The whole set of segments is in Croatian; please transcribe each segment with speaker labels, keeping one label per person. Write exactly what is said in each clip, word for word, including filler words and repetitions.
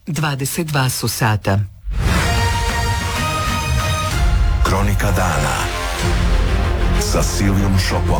Speaker 1: dvadeset dva su sata.
Speaker 2: Kronika dana sa Silijom Šopom.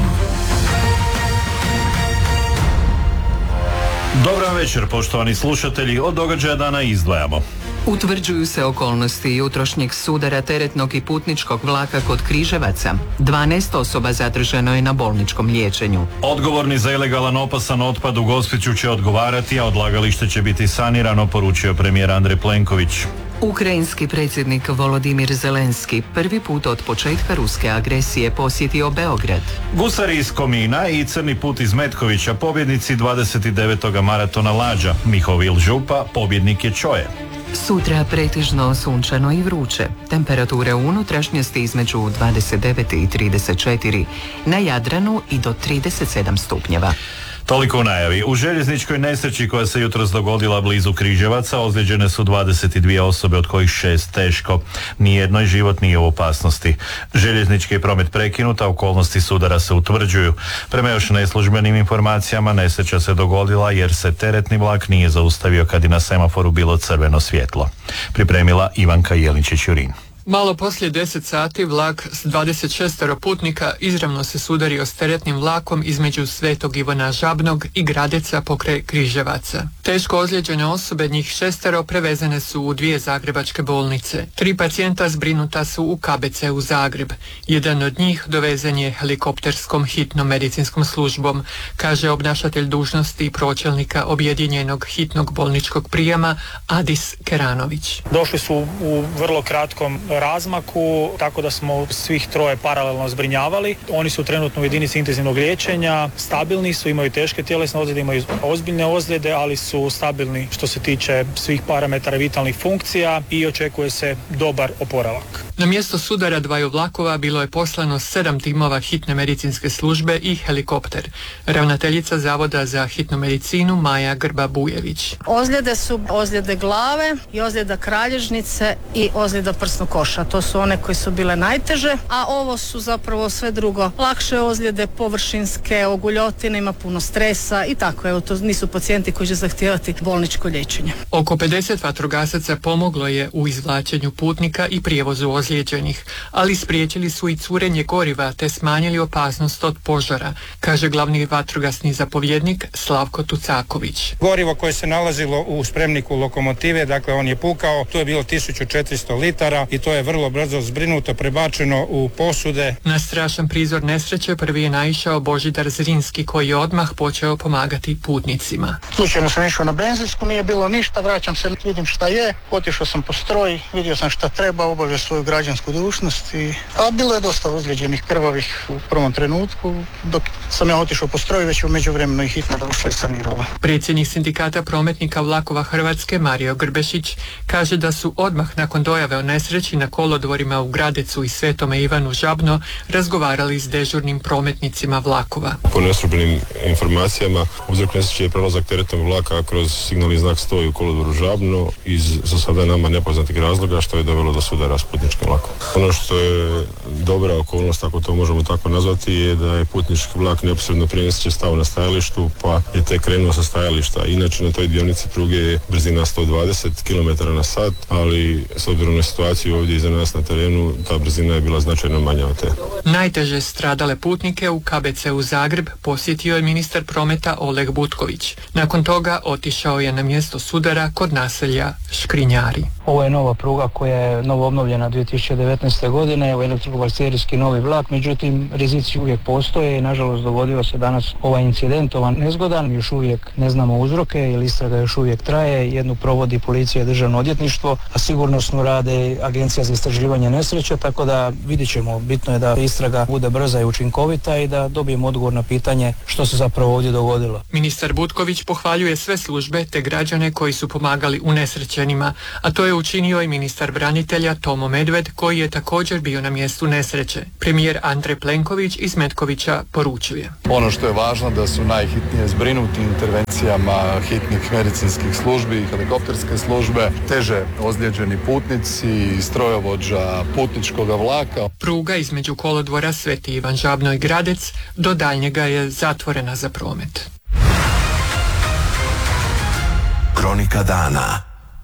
Speaker 3: Dobar večer, poštovani slušatelji, od događaja dana izdvajamo.
Speaker 1: Utvrđuju se okolnosti jutrošnjeg sudara teretnog i putničkog vlaka kod Križevaca. dvanaest osoba zadržano je na bolničkom liječenju.
Speaker 3: Odgovorni za ilegalan opasan otpad u Gospiću će odgovarati, a odlagalište će biti sanirano, poručio premijer Andrej Plenković.
Speaker 1: Ukrajinski predsjednik Volodimir Zelenski prvi put od početka ruske agresije posjetio Beograd.
Speaker 3: Gusari iz Komina i Crni put iz Metkovića, pobjednici dvadeset devetog maratona Lađa. Mihovil Župa, pobjednik je Čoje.
Speaker 1: Sutra pretežno sunčano i vruće. Temperature u unutrašnjosti između dvadeset devet i trideset četiri, na Jadranu i do trideset sedam stupnjeva.
Speaker 3: Toliko u najavi. U željezničkoj nesreći koja se jutros dogodila blizu Križevaca ozlijeđene su dvadeset dvije osobe, od kojih šest teško. Nijednoj život nije u opasnosti. Željeznički je promet prekinut, a okolnosti sudara se utvrđuju. Prema još neslužbenim informacijama, nesreća se dogodila jer se teretni vlak nije zaustavio kad je na semaforu bilo crveno svjetlo. Pripremila Ivanka Jelničić-Jurin.
Speaker 4: Malo poslije deset sati vlak s dvadeset šest putnika izravno se sudario s teretnim vlakom između Svetog Ivana Žabnog i Gradeca pokraj Križevaca. Teško ozlijeđene osobe, njih šestero, prevezene su u dvije zagrebačke bolnice. Tri pacijenta zbrinuta su u K B C u Zagreb. Jedan od njih dovezen je helikopterskom hitnom medicinskom službom, kaže obnašatelj dužnosti pročelnika objedinjenog hitnog bolničkog prijema Adis Keranović.
Speaker 5: Došli su u vrlo kratkom razmaku, tako da smo svih troje paralelno zbrinjavali. Oni su trenutno u jedinici intenzivnog liječenja, stabilni su, imaju teške tjelesne ozljede, imaju ozbiljne ozljede, ali su stabilni što se tiče svih parametara vitalnih funkcija i očekuje se dobar oporavak.
Speaker 4: Na mjesto sudara dvaju vlakova bilo je poslano sedam timova hitne medicinske službe i helikopter. Ravnateljica Zavoda za hitnu medicinu Maja Grba-Bujević.
Speaker 6: Ozljede su ozljede glave i ozljeda kralježnice i ozljeda prsnog koša. To su one koje su bile najteže, a ovo su zapravo sve drugo. Lakše ozljede, površinske, oguljotine, ima puno stresa i tako. Evo, to nisu pacijenti koji će zahtijevati bolničko liječenje.
Speaker 4: Oko pedeset vatrogasaca pomoglo je u izvlačenju putnika i prijevozu ozlijeđenih, ali spriječili su i curenje goriva te smanjili opasnost od požara, kaže glavni vatrogasni zapovjednik Slavko Tucaković.
Speaker 7: Gorivo koje se nalazilo u spremniku lokomotive, dakle on je pukao, tu je bilo tisuću četiristo litara i to je vrlo brzo zbrinuto, prebačeno u posude.
Speaker 4: Na strašan prizor nesreće prvi je naišao Božidar Zrinski, koji je odmah počeo pomagati putnicima.
Speaker 8: Slučajno sam išao na benzinsku, nije bilo ništa, vraćam se, vidim šta je, otišao sam po stroj, vidio sam šta treba, obavio svoju građansku dužnost, i, a bilo je dosta ozlijeđenih krvavih u prvom trenutku, dok sam ja otišao po stroj, već u međuvremenu i hitna došla i sanirala.
Speaker 4: Predsjednik sindikata prometnika vlakova Hrvatske Mario Grbešić kaže da su odmah nakon dojave o nesreći na kolodvorima u Gradecu i Svetome Ivanu Žabno razgovarali s dežurnim prometnicima vlakova.
Speaker 9: Po neslužbenim informacijama, uzrok nesreće je prelazak teretnog vlaka kroz signalni znak sto u kolodvoru Žabno iz za sada nama nepoznatih razloga, što je dovelo do sudara s putničkim vlakom. Ono što je dobra okolnost, ako to možemo tako nazvati, je da je putnički vlak neposredno prije nesreće stao na stajalištu, pa je tek krenuo sa stajališta. Inače na toj dionici pruge je brzina sto dvadeset kilometara na sat, ali s obzirom na situaciju ovdje iza nas na terenu, ta brzina je bila značajno manja od te.
Speaker 4: Najteže stradale putnike u K B C u Zagreb posjetio je ministar prometa Oleg Butković. Nakon toga otišao je na mjesto sudara kod naselja Škrinjari.
Speaker 10: Ovo je nova pruga koja je novo obnovljena dvije tisuće devetnaeste. godine, ovo je elektrovalserijski novi vlak, međutim rizici uvijek postoje i nažalost dogodio se danas ovaj incident, ovaj nezgodan, još uvijek ne znamo uzroke jer istraga još uvijek traje, jednu provodi policija i državno odvjetništvo, a sigurnosno rade Agencija za istraživanje nesreća, tako da vidjet ćemo, bitno je da istraga bude brza i učinkovita i da dobijemo odgovor na pitanje što se zapravo ovdje dogodilo.
Speaker 4: Ministar Butković pohvaljuje sve službe te građane koji su pomagali unesrećenima, a to je učinio i ministar branitelja Tomo Medved, koji je također bio na mjestu nesreće. Premijer Andrej Plenković iz Metkovića poručuje.
Speaker 11: Ono što je važno da su najhitnije zbrinuti intervencijama hitnih medicinskih službi i helikopterske službe, teže ozlijeđeni putnici, strojovođa putničkog vlaka.
Speaker 4: Pruga između kolodvora Sveti Ivan Žabno i Gradec do daljnjega je zatvorena za promet.
Speaker 2: Kronika dana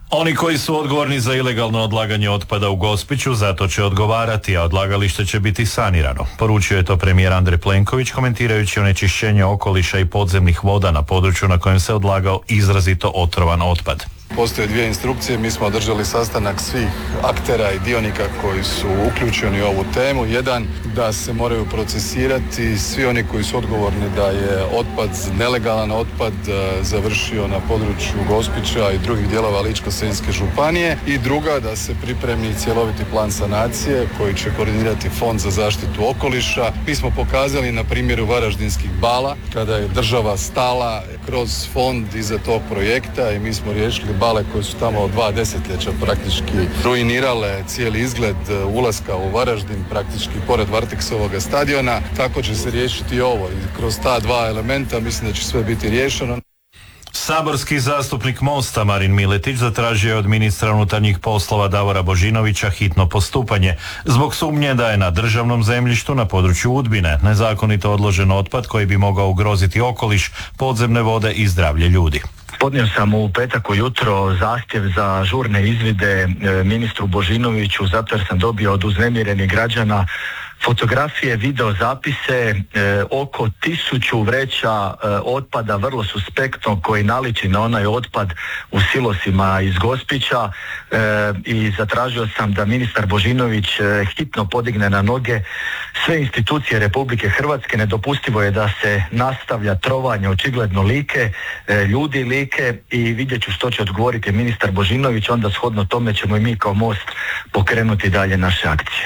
Speaker 3: Oni koji su odgovorni za ilegalno odlaganje otpada u Gospiću zato će odgovarati, a odlagalište će biti sanirano. Poručio je to premijer Andrej Plenković komentirajući onečišćenje okoliša i podzemnih voda na području na kojem se odlagao izrazito otrovan otpad.
Speaker 11: Postoje dvije instrukcije, mi smo održali sastanak svih aktera i dionika koji su uključeni u ovu temu. Jedan, da se moraju procesirati svi oni koji su odgovorni da je otpad, nelegalan otpad završio na području Gospića i drugih dijelova Ličko-senjske županije. I druga, da se pripremi cjeloviti plan sanacije koji će koordinirati Fond za zaštitu okoliša. Mi smo pokazali na primjeru Varaždinskih bala kada je država stala kroz fond iza tog projekta i mi smo riješili bale koje su tamo dva desetljeća praktički ruinirale cijeli izgled ulaska u Varaždin, praktički pored Varteksovoga stadiona. Tako će se riješiti i ovo i kroz ta dva elementa mislim da će sve biti riješeno.
Speaker 3: Saborski zastupnik Mosta Marin Miletić zatražio je od ministra unutarnjih poslova Davora Božinovića hitno postupanje zbog sumnje da je na državnom zemljištu na području Udbine nezakonito odložen otpad koji bi mogao ugroziti okoliš, podzemne vode i zdravlje ljudi.
Speaker 12: Podnio sam u petak ujutro zahtjev za žurne izvide ministru Božinoviću zato jer sam dobio od uznemirenih građana fotografije, video zapise, e, oko tisuću vreća e, otpada vrlo suspektno koji naliči na onaj otpad u silosima iz Gospića e, i zatražio sam da ministar Božinović e, hitno podigne na noge sve institucije Republike Hrvatske. Nedopustivo je da se nastavlja trovanje očigledno Like, e, ljudi Like i vidjet ću što će odgovoriti ministar Božinović, onda shodno tome ćemo i mi kao Most pokrenuti dalje naše akcije.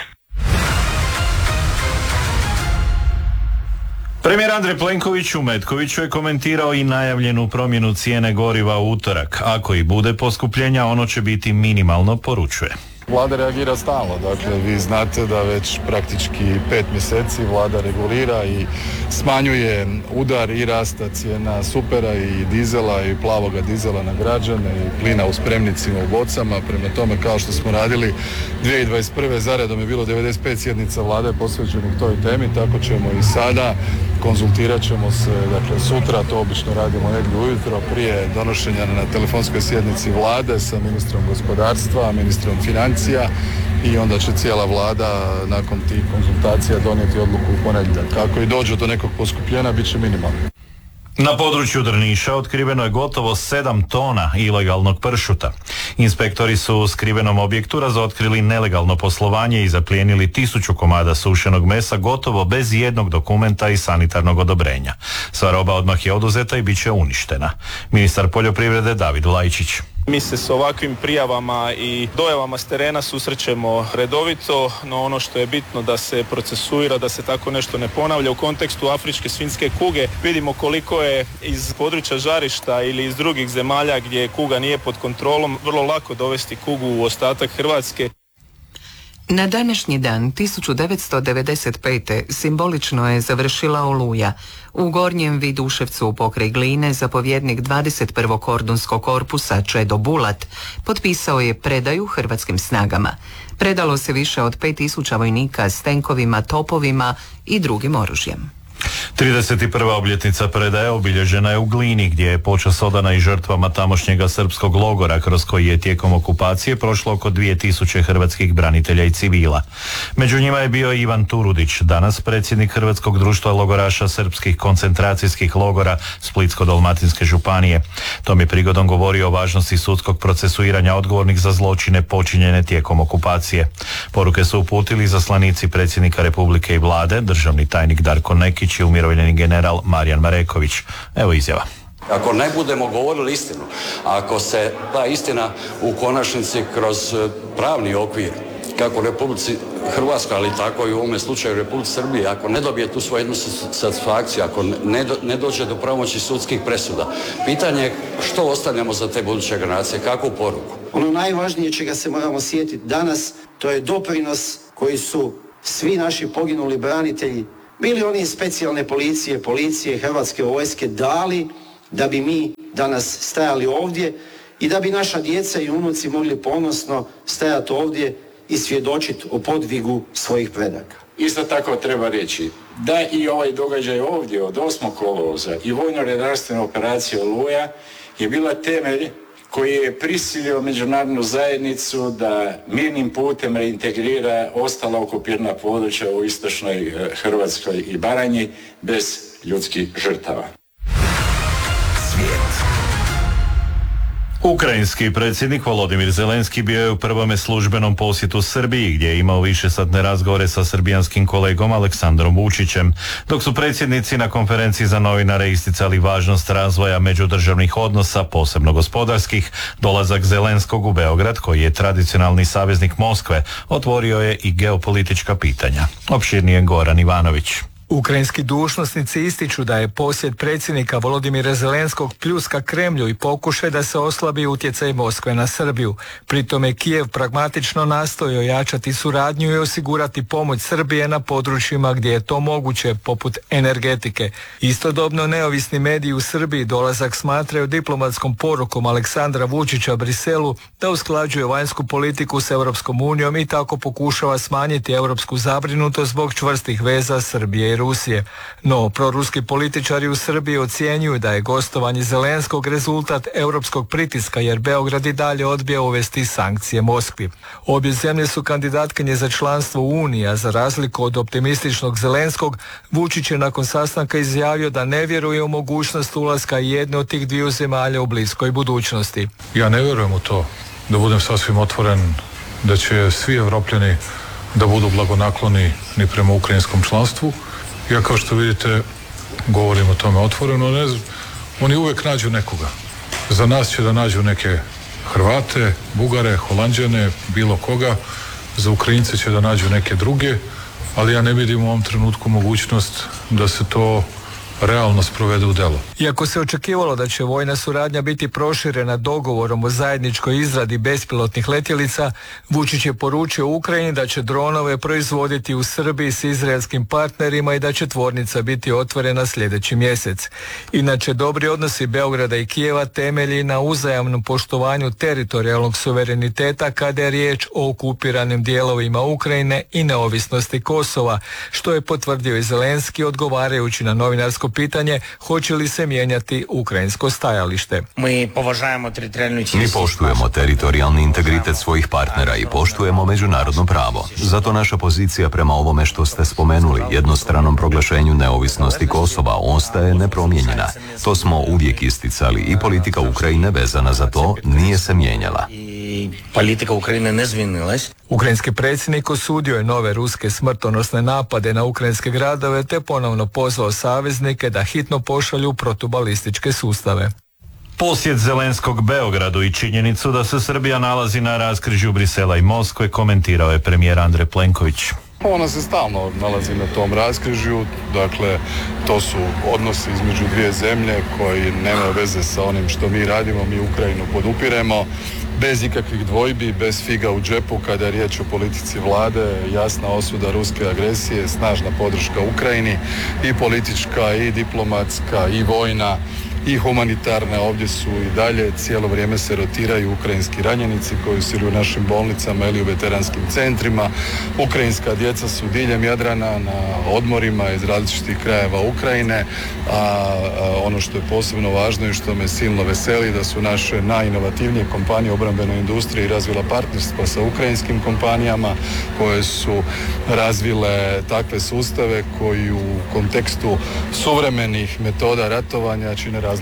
Speaker 3: Premijer Andrej Plenković u Metkoviću je komentirao i najavljenu promjenu cijene goriva u utorak. Ako i bude poskupljenja, ono će biti minimalno, poručuje.
Speaker 11: Vlada reagira stalno, dakle vi znate da već praktički pet mjeseci Vlada regulira i smanjuje udar i rasta cijena supera i dizela i plavoga dizela na građane i plina u spremnicima u bocama. Prema tome, kao što smo radili dvije tisuće dvadeset prve zaredom je bilo devedeset pet sjednica Vlade posvećenih toj temi, tako ćemo i sada. Konzultirat ćemo se, dakle sutra, to obično radimo negdje ujutro prije donošenja na telefonskoj sjednici Vlade sa ministrom gospodarstva, ministrom financija i onda će cijela Vlada nakon tih konzultacija donijeti odluku u ponedjeljak. Kako i dođe do nekog poskupljenja, bit će minimalno.
Speaker 3: Na području Drniša otkriveno je gotovo sedam tona ilegalnog pršuta. Inspektori su u skrivenom objektu razotkrili nelegalno poslovanje i zaplijenili tisuću komada sušenog mesa gotovo bez jednog dokumenta i sanitarnog odobrenja. Sva roba odmah je oduzeta i bit će uništena. Ministar poljoprivrede David Lajčić.
Speaker 13: Mi se s ovakvim prijavama i dojavama s terena susrećemo redovito, no ono što je bitno da se procesuira, da se tako nešto ne ponavlja. U kontekstu afričke svinjske kuge vidimo koliko je iz područja žarišta ili iz drugih zemalja gdje kuga nije pod kontrolom vrlo lako dovesti kugu u ostatak Hrvatske.
Speaker 1: Na današnji dan tisuću devetsto devedeset pete simbolično je završila Oluja. U Gornjem Viduševcu pokraj Gline zapovjednik dvadeset prvog kordunskog korpusa Čedo Bulat potpisao je predaju hrvatskim snagama. Predalo se više od pet tisuća vojnika s tenkovima, topovima i drugim oružjem.
Speaker 3: trideset prva obljetnica predaje obilježena je u Glini, gdje je počast odana i žrtvama tamošnjega srpskog logora kroz koji je tijekom okupacije prošlo oko dvije tisuće hrvatskih branitelja i civila. Među njima je bio Ivan Turudić, danas predsjednik Hrvatskog društva logoraša srpskih koncentracijskih logora Splitsko-dalmatinske županije. Tom je prigodom govorio o važnosti sudskog procesuiranja odgovornih za zločine počinjene tijekom okupacije. Poruke su uputili zaslanici predsjednika Republike i Vlade, državni tajnik Darko Nekić i umirovljeni general Marijan Mareković. Evo izjava.
Speaker 14: Ako ne budemo govorili istinu, ako se ta istina u konačnici kroz pravni okvir, kako u Republici Hrvatskoj, ali tako i u ovome slučaju Republici Srbije, ako ne dobije tu svoju jednu satisfakciju, ako ne, do, ne dođe do pravomoćnih sudskih presuda, pitanje je što ostavljamo za te buduće generacije, kakvu poruku?
Speaker 15: Ono najvažnije čega se moramo sjetiti danas, to je doprinos koji su svi naši poginuli branitelji, bili oni iz specijalne policije, policije, Hrvatske vojske dali da bi mi danas stajali ovdje i da bi naša djeca i unuci mogli ponosno stajati ovdje i svjedočiti o podvigu svojih predaka.
Speaker 16: Isto tako treba reći da i ovaj događaj ovdje od osmog kolovoza i vojno-redarstvena operacija Oluja je bila temelj koji je prisilio međunarodnu zajednicu da mirnim putem reintegrira ostala okupirana područja u istočnoj Hrvatskoj i Baranji bez ljudskih žrtava.
Speaker 2: Svijet.
Speaker 3: Ukrajinski predsjednik Volodimir Zelenski bio je u prvome službenom posjetu Srbiji, gdje je imao višesatne razgovore sa srbijanskim kolegom Aleksandrom Vučićem, dok su predsjednici na konferenciji za novinare isticali važnost razvoja međudržavnih odnosa, posebno gospodarskih. Dolazak Zelenskog u Beograd, koji je tradicionalni saveznik Moskve, otvorio je i geopolitička pitanja. Opširnije Goran Ivanović.
Speaker 17: Ukrajinski dužnosnici ističu da je posjet predsjednika Volodimira Zelenskog pljuska Kremlju i pokušaj da se oslabi utjecaj Moskve na Srbiju. Pritom je Kijev pragmatično nastojao ojačati suradnju i osigurati pomoć Srbije na područjima gdje je to moguće, poput energetike. Istodobno neovisni mediji u Srbiji dolazak smatraju diplomatskom porukom Aleksandra Vučića Briselu da usklađuje vanjsku politiku s Europskom unijom i tako pokušava smanjiti europsku zabrinutost zbog čvrstih veza Srbije i Rusije. No, proruski političari u Srbiji ocjenjuju da je gostovanje Zelenskog rezultat europskog pritiska, jer Beograd i dalje odbija uvesti sankcije Moskvi. Obje zemlje su kandidatkinje za članstvo u Uniji, a za razliku od optimističnog Zelenskog, Vučić je nakon sastanka izjavio da ne vjeruje u mogućnost ulaska jedne od tih dviju zemalja u bliskoj budućnosti.
Speaker 18: Ja ne vjerujem u to, da budem sasvim otvoren, da će svi Evropljani da budu blagonakloni ni prema ukrajinskom članstvu. Ja, kao što vidite, govorim o tome otvoreno, ne znam, oni uvijek nađu nekoga. Za nas će da nađu neke Hrvate, Bugare, Holanđane, bilo koga. Za Ukrajince će da nađu neke druge, ali ja ne vidim u ovom trenutku mogućnost da se to realno sprovede u delo.
Speaker 17: Iako se očekivalo da će vojna suradnja biti proširena dogovorom o zajedničkoj izradi bespilotnih letjelica, Vučić je poručio Ukrajini da će dronove proizvoditi u Srbiji s izraelskim partnerima i da će tvornica biti otvorena sljedeći mjesec. Inače, dobri odnosi Beograda i Kijeva temelji na uzajamnom poštovanju teritorijalnog suvereniteta kada je riječ o okupiranim dijelovima Ukrajine i neovisnosti Kosova, što je potvrdio i Zelenski odgovarajući na novinarsko pitanje hoće li se mijenjati ukrajinsko stajalište.
Speaker 19: Mi poštujemo teritorijalni integritet svojih partnera i poštujemo međunarodno pravo. Zato naša pozicija prema ovome što ste spomenuli, jednostranom proglašenju neovisnosti Kosova, ostaje nepromijenjena. To smo uvijek isticali i politika Ukrajine vezana za to nije se mijenjala. Politika Ukrajine ne zvinila.
Speaker 17: Ukrajinski predsjednik osudio je nove ruske smrtonosne napade na ukrajinske gradove te ponovno pozvao saveznike da hitno pošalju protubalističke sustave.
Speaker 3: Posjet Zelenskog Beogradu i činjenicu da se Srbija nalazi na raskrižju Brisela i Moskve komentirao je premijer Andrej Plenković.
Speaker 11: Ona se stalno nalazi na tom raskrižju, dakle to su odnosi između dvije zemlje koji nemaju veze sa onim što mi radimo, mi Ukrajinu podupiremo. Bez ikakvih dvojbi, bez figa u džepu kada je riječ o politici vlade, jasna osuda ruske agresije, snažna podrška Ukrajini i politička i diplomatska i vojna i humanitarne. Ovdje su i dalje, cijelo vrijeme se rotiraju ukrajinski ranjenici koji su ili u našim bolnicama ili u veteranskim centrima. Ukrajinska djeca su diljem Jadrana na odmorima iz različitih krajeva Ukrajine, a, a ono što je posebno važno i što me silno veseli da su naše najinovativnije kompanije u obrambenoj industriji razvila partnerstva sa ukrajinskim kompanijama koje su razvile takve sustave koji u kontekstu suvremenih metoda ratovanja čine razliku.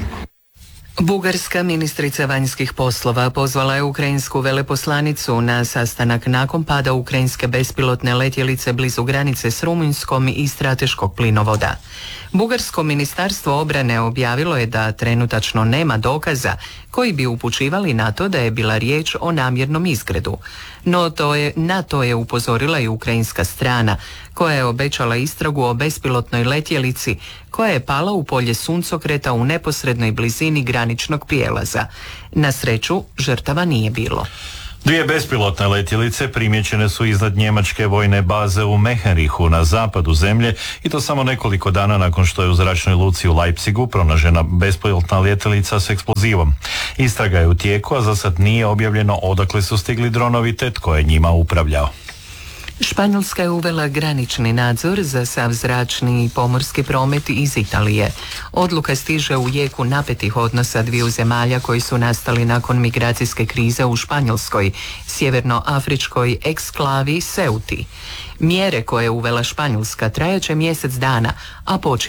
Speaker 1: Bugarska ministrica vanjskih poslova pozvala je ukrajinsku veleposlanicu na sastanak nakon pada ukrajinske bespilotne letjelice blizu granice s Rumunjskom i strateškog plinovoda. Bugarsko ministarstvo obrane objavilo je da trenutačno nema dokaza koji bi upućivali na to da je bila riječ o namjernom izgredu. No to je, na to je upozorila i ukrajinska strana, koja je obećala istragu o bespilotnoj letjelici koja je pala u polje suncokreta u neposrednoj blizini graničnog prijelaza. Na sreću, žrtava nije bilo.
Speaker 3: Dvije bespilotne letjelice primjećene su iznad njemačke vojne baze u Meherichu na zapadu zemlje i to samo nekoliko dana nakon što je u zračnoj luci u Leipzigu pronađena bespilotna letjelica s eksplozivom. Istraga je u tijeku, a za sad nije objavljeno odakle su stigli dronovi te tko je njima upravljao.
Speaker 1: Španjolska je uvela granični nadzor za sav zračni i pomorski promet iz Italije. Odluka stiže u jeku napetih odnosa dviju zemalja koji su nastali nakon migracijske krize u Španjolskoj, sjevernoafričkoj eksklavi Ceuti. Mjere koje je uvela Španjolska trajaće mjesec dana, a počinje